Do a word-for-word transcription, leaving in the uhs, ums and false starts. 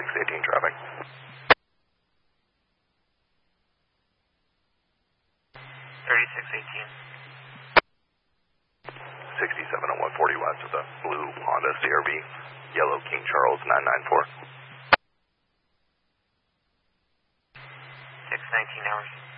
thirty-six eighteen traffic. thirty-six eighteen. sixty-seven oh one forty west of the blue Honda C R V, yellow King Charles nine nine four. six nineteen hours.